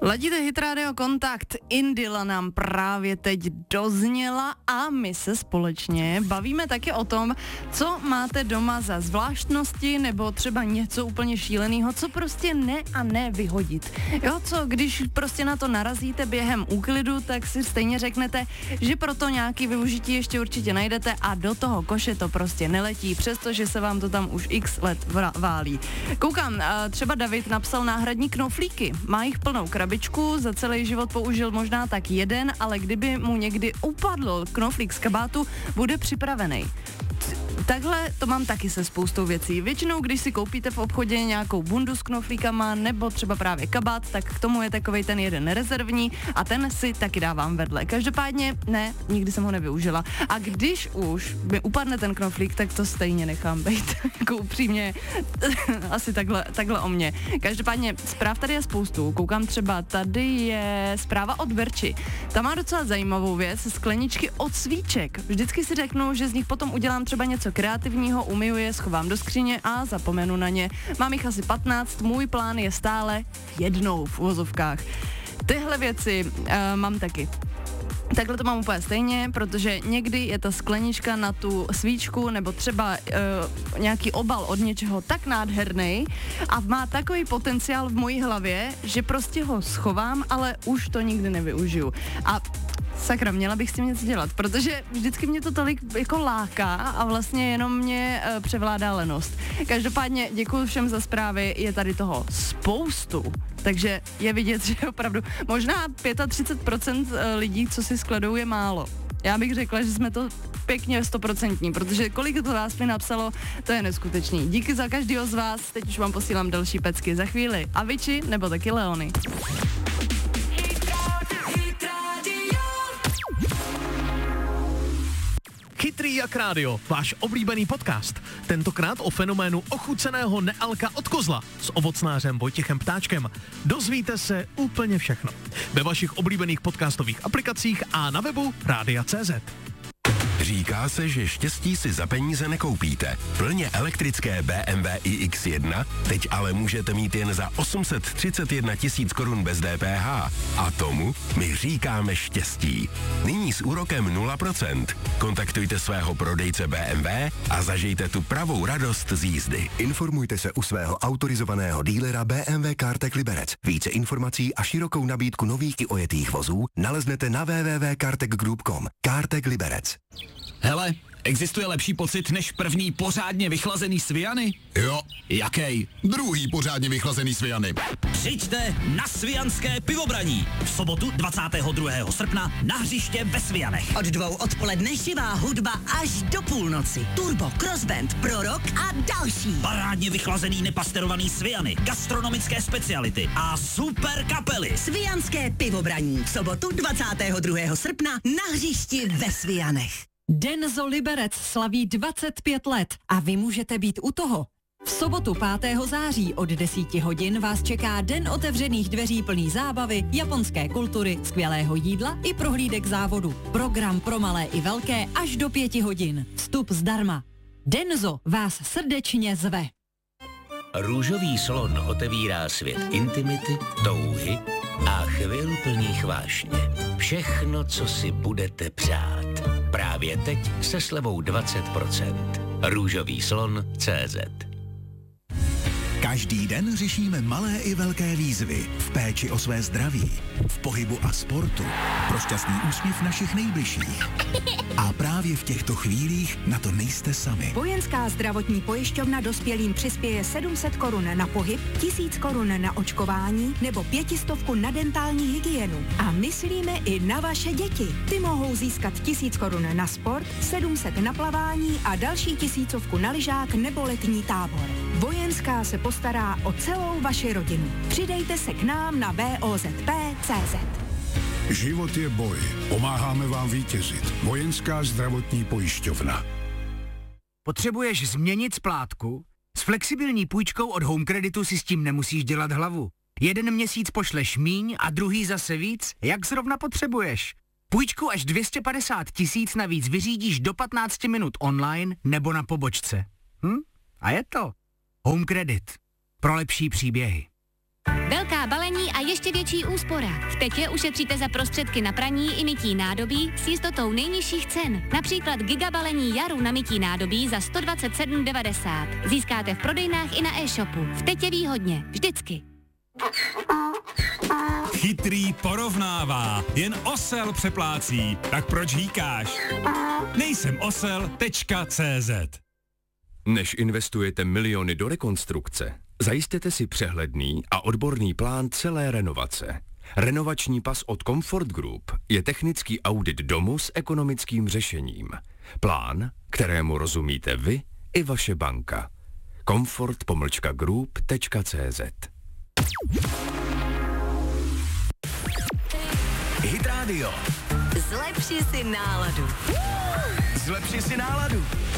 Ladíte Hit Radio Kontakt, Indila nám právě teď dozněla a my se společně bavíme taky o tom, co máte doma za zvláštnosti nebo třeba něco úplně šíleného, co prostě ne vyhodit. Jo, co když prostě na to narazíte během úklidu, tak si stejně řeknete, že proto nějaký využití ještě určitě najdete a do toho koše to prostě neletí, přestože se vám to tam už x let válí. Koukám, třeba David napsal náhradní knoflíky, má jich plnou krabičku, za celý život použil možná tak jeden, ale kdyby mu někdy upadl knoflík z kabátu, bude připravený. Takhle to mám taky se spoustou věcí. Většinou, když si koupíte v obchodě nějakou bundu s knoflíkama nebo třeba právě kabát, tak k tomu je takovej ten jeden rezervní a ten si taky dávám vedle. Každopádně ne, nikdy jsem ho nevyužila. A když už mi upadne ten knoflík, tak to stejně nechám být. Jako upřímně, asi takhle o mě. Každopádně zpráv tady je spoustu. Koukám třeba, tady je zpráva od Verči. Ta má docela zajímavou věc, skleničky od svíček. Vždycky si řeknu, že z nich potom udělám třeba něco kreativního, umyju je, schovám do skříně a zapomenu na ně. Mám jich asi 15, můj plán je stále jednou v uvozovkách. Tyhle věci mám taky. Takhle to mám úplně stejně, protože někdy je ta sklenička na tu svíčku nebo třeba nějaký obal od něčeho tak nádherný a má takový potenciál v mojí hlavě, že prostě ho schovám, ale už to nikdy nevyužiju. A sakra, měla bych s tím něco dělat, protože vždycky mě to tolik jako láká a vlastně jenom mě převládá lenost. Každopádně děkuji všem za zprávy, je tady toho spoustu, takže je vidět, že opravdu možná 35% lidí, co si skladou, je málo. Já bych řekla, že jsme to pěkně 100%, protože kolik to vás mi napsalo, to je neskutečný. Díky za každýho z vás, teď už vám posílám další pecky za chvíli. Avicii nebo taky Leony. Chytrý jak rádio, váš oblíbený podcast. Tentokrát o fenoménu ochuceného nealka od kozla s ovocnářem Vojtěchem Ptáčkem. Dozvíte se úplně všechno. Ve vašich oblíbených podcastových aplikacích a na webu Rádia.cz. Říká se, že štěstí si za peníze nekoupíte. Plně elektrické BMW iX1 teď ale můžete mít jen za 831 000 korun bez DPH. A tomu my říkáme štěstí. Nyní s úrokem 0%. Kontaktujte svého prodejce BMW a zažijte tu pravou radost z jízdy. Informujte se u svého autorizovaného dílera BMW CarTech Liberec. Více informací a širokou nabídku nových i ojetých vozů naleznete na www.cartechgroup.com. CarTech Liberec. Hele, existuje lepší pocit než první pořádně vychlazený Sviany? Jo. Jakej? Druhý pořádně vychlazený Sviany. Přijďte na Svijanské pivobraní. V sobotu 22. srpna na hřiště ve Svijanech. Od 2 odpoledne živá hudba až do půlnoci. Turbo, Crossband, Prorok a další. Parádně vychlazený nepasterovaný Svijany, gastronomické speciality a super kapely. Svijanské pivobraní. V sobotu 22. srpna na hřišti ve Svijanech. Denzo Liberec slaví 25 let a vy můžete být u toho. V sobotu 5. září od 10 hodin vás čeká den otevřených dveří plný zábavy, japonské kultury, skvělého jídla i prohlídek závodu. Program pro malé i velké až do 5 hodin. Vstup zdarma. Denzo vás srdečně zve. Růžový slon otevírá svět intimity, touhy a chvil plných vášně. Všechno, co si budete přát. Právě teď se slevou 20%. Růžový slon.cz. Každý den řešíme malé i velké výzvy v péči o své zdraví, v pohybu a sportu, pro šťastný úsměv našich nejbližších. A právě v těchto chvílích na to nejste sami. Vojenská zdravotní pojišťovna dospělým přispěje 700 korun na pohyb, 1000 korun na očkování nebo 500 na dentální hygienu. A myslíme i na vaše děti. Ty mohou získat 1000 korun na sport, 700 na plavání a další 1000 na lyžák nebo letní tábor. Vojenská se postará o celou vaši rodinu. Přidejte se k nám na VOZP.cz. Život je boj. Pomáháme vám vítězit. Vojenská zdravotní pojišťovna. Potřebuješ změnit splátku? S flexibilní půjčkou od Home Creditu si s tím nemusíš dělat hlavu. Jeden měsíc pošleš míň a druhý zase víc, jak zrovna potřebuješ. Půjčku až 250 000 navíc vyřídíš do 15 minut online nebo na pobočce. A je to Home Credit. Pro lepší příběhy. velká balení a ještě větší úspora. V Tetě ušetříte za prostředky na praní i mytí nádobí s jistotou nejnižších cen. Například gigabalení Jaru na mytí nádobí za 127,90. Získáte v prodejnách i na e-shopu. V Tetě výhodně. Vždycky. Chytrý porovnává, jen osel přeplácí. Tak proč hýkáš? Nejsem osel.cz. Než investujete miliony do rekonstrukce, zajistěte si přehledný a odborný plán celé renovace. Renovační pas od Comfort Group je technický audit domu s ekonomickým řešením. Plán, kterému rozumíte vy i vaše banka. comfort-group.cz. Hit Radio. Zlepši si náladu. Zlepši si náladu.